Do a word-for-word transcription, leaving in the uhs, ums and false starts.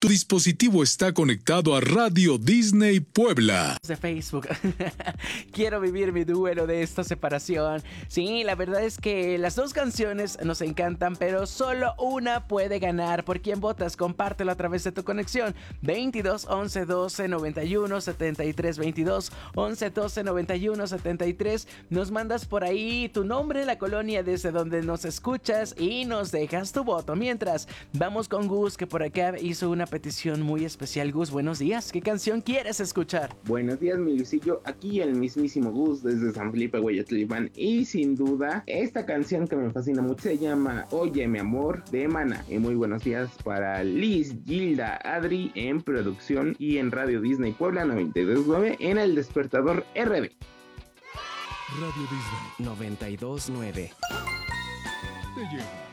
Tu dispositivo está conectado a Radio Disney Puebla. De Facebook. Quiero vivir mi duelo de esta separación. Sí, la verdad es que las dos canciones nos encantan, pero solo una puede ganar. ¿Por quién votas? Compártelo a través de tu conexión. veintidós, once, doce, noventa y uno, setenta y tres, veintidós, once, doce, noventa y uno, setenta y tres. Nos mandas por ahí tu nombre, la colonia desde donde nos escuchas y nos dejas tu voto. Mientras, vamos con Gus, que por acá hizo una petición muy especial. Gus, buenos días. ¿Qué canción quieres escuchar? Buenos días, mi Luisillo. Aquí el mismísimo Gus desde San Felipe, Hueyotlipan. Y sin duda, esta canción que me fascina mucho se llama Oye, mi amor, de Maná. Y muy buenos días para Liz, Gilda, Adri en producción y en Radio Disney Puebla noventa y dos punto nueve en El Despertador R D. Radio Disney noventa y dos punto nueve. te lleva